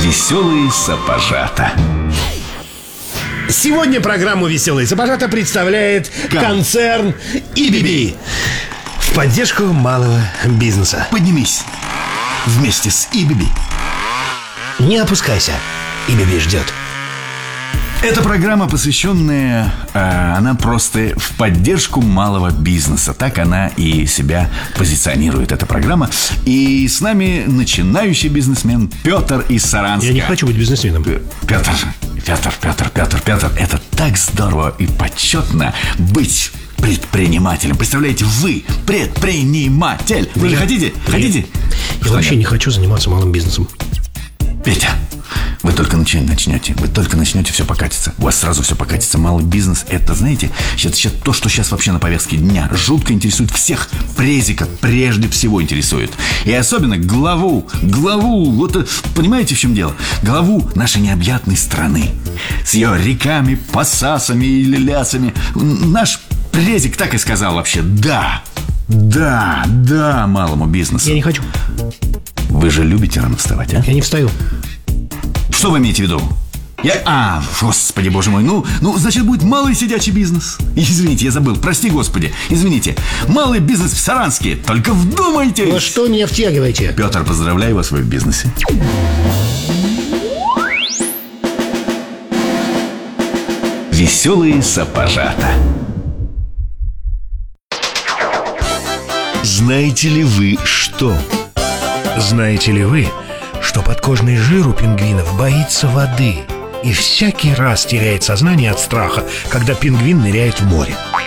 Веселые сапожата. Сегодня программу «Веселые сапожата» представляет концерн ИБИБИ в поддержку малого бизнеса. Поднимись вместе с ИБИБИ. Не опускайся, ИБИБИ ждет. Эта программа, посвященная, она просто в поддержку малого бизнеса. Так она и себя позиционирует, эта программа. И с нами начинающий бизнесмен Петр из Саранска. Я не хочу быть бизнесменом. Петр, это так здорово и почетно быть предпринимателем. Представляете, вы предприниматель. Вы же хотите? Я вообще не хочу заниматься малым бизнесом. Петя, вы только начнете, все покатится. У вас сразу все покатится. Малый бизнес, это, знаете, сейчас то, что сейчас вообще на повестке дня, жутко интересует всех. Презика прежде всего интересует. И особенно главу, вот понимаете, в чем дело? Главу нашей необъятной страны с ее реками, пассасами и лясами. Наш презик так и сказал вообще: да, малому бизнесу. Я не хочу. Вы же любите рано вставать, а? Я не встаю. Что вы имеете в виду? Господи, боже мой. Ну, значит, будет малый сидячий бизнес. Извините, я забыл, прости, господи. Извините, малый бизнес в Саранске. Только вдумайтесь. Вы что меня втягиваете? Петр, поздравляю вас, вы в бизнесе. Веселые сапожата. Знаете ли вы что? Знаете ли вы, что подкожный жир у пингвинов боится воды и всякий раз теряет сознание от страха, когда пингвин ныряет в море?